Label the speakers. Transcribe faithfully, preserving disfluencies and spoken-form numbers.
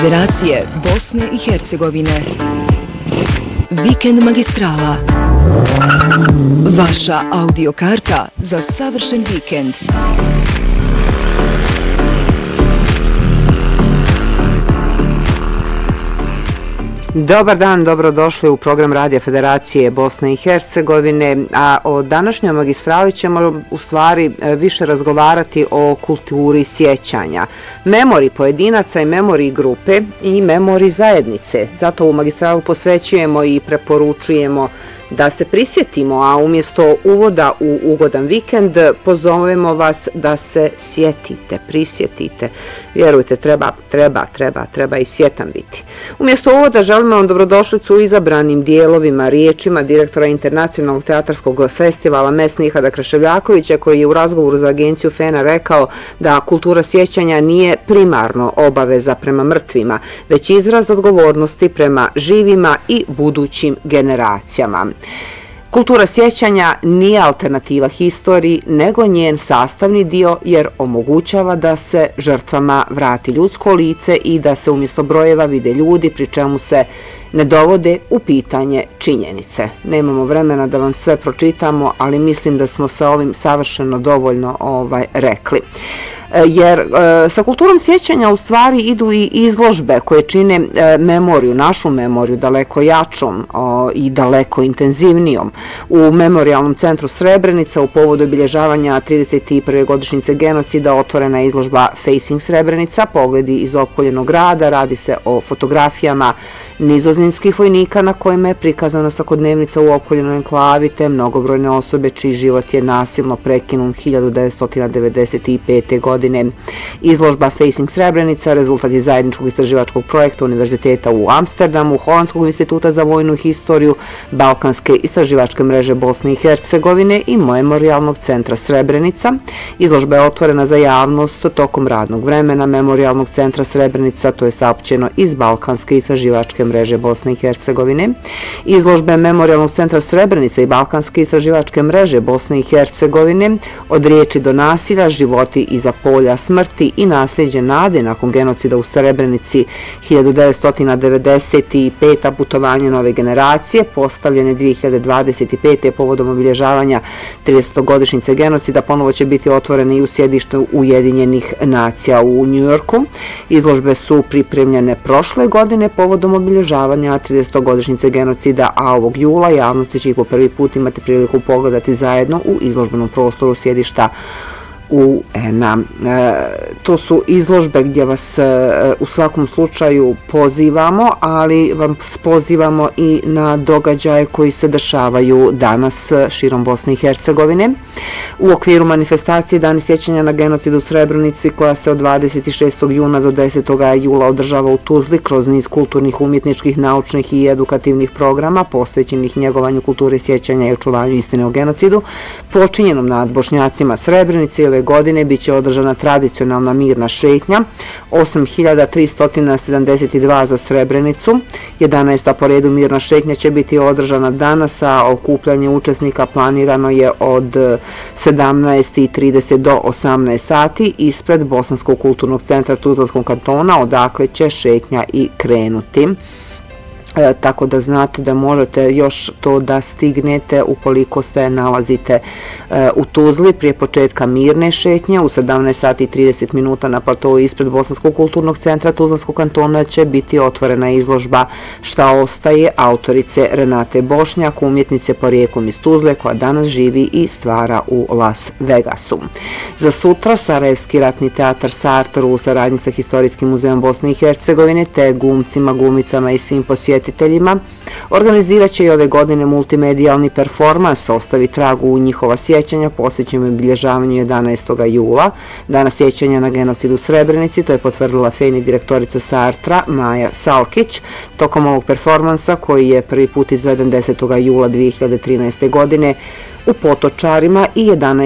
Speaker 1: Federacije Bosne i Hercegovine. Vikend Magistrala. Vaša audiokarta za savršen vikend.
Speaker 2: Dobar dan, dobrodošli u program Radija Federacije Bosne i Hercegovine, a o današnjoj magistrali ćemo u stvari više razgovarati o kulturi sjećanja, memoriji pojedinaca i memoriji grupe i memoriji zajednice. Zato u magistralu posvećujemo i preporučujemo da se prisjetimo, a umjesto uvoda u ugodan vikend pozovemo vas da se sjetite, prisjetite. Vjerujte, treba, treba, treba, treba i sjetan biti. Umjesto uvoda želimo vam dobrodošlicu u izabranim dijelovima riječima direktora Internacionalnog teatarskog festivala Mes Nihada Kraševljakovića, koji je u razgovoru za agenciju F E N A rekao da kultura sjećanja nije primarno obaveza prema mrtvima, već izraz odgovornosti prema živima i budućim generacijama. Kultura sjećanja nije alternativa historiji, nego njen sastavni dio, jer omogućava da se žrtvama vrati ljudsko lice i da se umjesto brojeva vide ljudi, pri čemu se ne dovode u pitanje činjenice. Nemamo vremena da vam sve pročitamo, ali mislim da smo sa ovim savršeno dovoljno ovaj, rekli. Jer e, sa kulturom sjećanja u stvari idu i izložbe koje čine e, memoriju, našu memoriju daleko jačom o, i daleko intenzivnijom. U Memorijalnom centru Srebrenica u povodu obilježavanja trideset prve godišnjice genocida otvorena je izložba Facing Srebrenica, pogledi iz opkoljenog grada. Radi se o fotografijama nizozemskih vojnika na kojima je prikazana svakodnevnica u opkoljenoj enklavi te mnogobrojne osobe čiji život je nasilno prekinut hiljadu devetsto devedeset pete. godine. Izložba Facing Srebrenica rezultat je zajedničkog istraživačkog projekta Univerziteta u Amsterdamu, Holandskog instituta za vojnu historiju, Balkanske istraživačke mreže Bosne i Hercegovine i Memorijalnog centra Srebrenica. Izložba je otvorena za javnost tokom radnog vremena Memorijalnog centra Srebrenica, to je saopćeno iz Balkanske istraživačke mreže Bosne i Hercegovine. Izložbe Memorijalnog centra Srebrenica i Balkanske istraživačke mreže Bosne i Hercegovine od riječi do nasilja, životi iza polja smrti i nasljeđe nade nakon genocida u Srebrenici hiljadu devetsto devedeset pete. putovanje nove generacije, postavljene dvije hiljade dvadeset pete. povodom obilježavanja tridesete godišnjice genocida, ponovo će biti otvorene i u sjedištu Ujedinjenih nacija u Njujorku. Izložbe su pripremljene prošle godine povodom obilježavanja tridesete godišnjice genocida, a ovog jula javnosti će ih po prvi put imati priliku pogledati zajedno u izložbenom prostoru sjedišta U N A. E, to su izložbe gdje vas e, u svakom slučaju pozivamo, ali vam pozivamo i na događaje koji se dešavaju danas širom Bosne i Hercegovine. U okviru manifestacije Dani sjećanja na genocid u Srebrenici, koja se od dvadeset šestog juna do desetog jula održava u Tuzli kroz niz kulturnih, umjetničkih, naučnih i edukativnih programa posvećenih njegovanju kulture sjećanja i očuvanju istine o genocidu, počinjenom nad Bošnjacima Srebrenice, ove godine bit će održana tradicionalna mirna šetnja, osam hiljada tristo sedamdeset dva za Srebrenicu. jedanaesta po redu mirna šetnja će biti održana danas, a okupljanje učesnika planirano je od sedamnaest i trideset do osamnaest sati ispred Bosanskog kulturnog centra Tuzlanskog kantona, odakle će šetnja i krenuti. E, tako da znate da možete još to da stignete ukoliko se nalazite e, u Tuzli prije početka mirne šetnje. U sedamnaest sati i trideset minuta na platovu ispred Bosanskog kulturnog centra Tuzlanskog kantona će biti otvorena izložba Šta ostaje autorice Renate Bošnjak, umjetnice porijeklom iz Tuzle, koja danas živi i stvara u Las Vegasu. Za sutra Sarajevski ratni teatar Sartor u saradnji sa Historijskim muzejom Bosne i Hercegovine te glumcima, glumicama i svim posjetiteljima organizirat će i ove godine multimedijalni performans Ostavi trag u njihova sjećanja, posvećenom obilježavanju jedanaestog jula, dana sjećanja na genocid u Srebrenici. To je potvrdila F E N I direktorica Sartra Maja Salkić. Tokom ovog performansa, koji je prvi put izveden desetog jula dvije hiljade trinaeste. godine u Potočarima i jedanaestog